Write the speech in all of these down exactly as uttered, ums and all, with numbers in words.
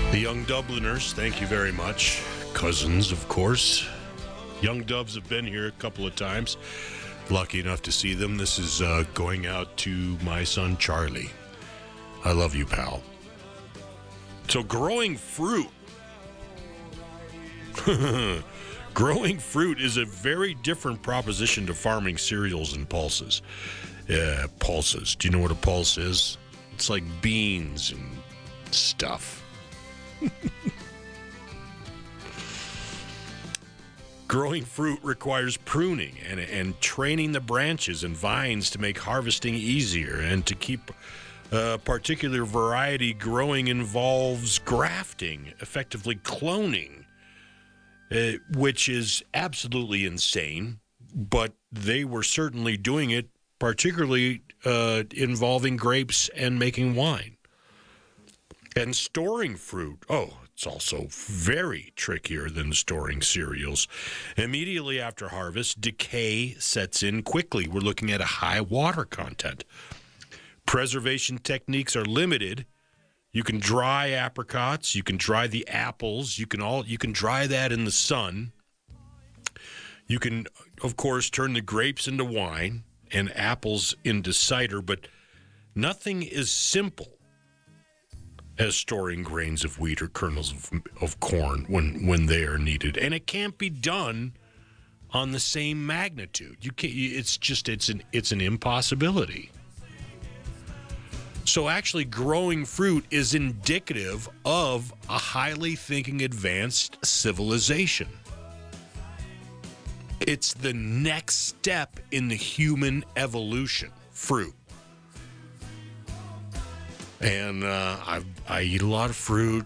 The Young Dubliners, thank you very much. Cousins, of course. Young Dubs have been here a couple of times. Lucky enough to see them. This is uh, going out to my son, Charlie. I love you, pal. So growing fruit. Growing fruit is a very different proposition to farming cereals and pulses. Uh, pulses. Do you know what a pulse is? It's like beans and stuff. Growing fruit requires pruning and, and training the branches and vines to make harvesting easier, and to keep a particular variety growing involves grafting, effectively cloning, uh, which is absolutely insane, but they were certainly doing it, particularly uh, involving grapes and making wine. And storing fruit, oh, it's also very trickier than storing cereals. Immediately after harvest, decay sets in quickly. We're looking at a high water content. Preservation techniques are limited. You can dry apricots, you can dry the apples, you can all you can dry that in the sun. You can, of course, turn the grapes into wine and apples into cider, but nothing is simple as storing grains of wheat or kernels of, of corn when, when they are needed. And it can't be done on the same magnitude. You can't, it's just, it's an, it's an impossibility. So actually growing fruit is indicative of a highly thinking advanced civilization. It's the next step in the human evolution, fruit. And uh, I I eat a lot of fruit.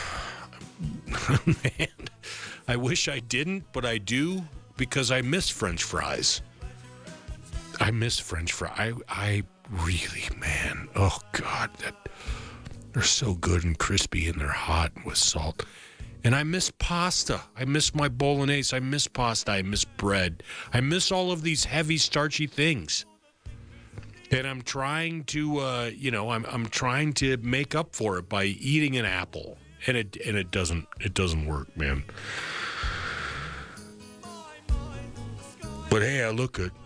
Man, I wish I didn't, but I do, because I miss French fries. I miss French fries. I, I really, man, oh, God, that they're so good and crispy, and they're hot with salt. And I miss pasta. I miss my bolognese. I miss pasta. I miss bread. I miss all of these heavy, starchy things. And I'm trying to, uh, you know, I'm I'm trying to make up for it by eating an apple, and it and it doesn't it doesn't work, man. But hey, I look good.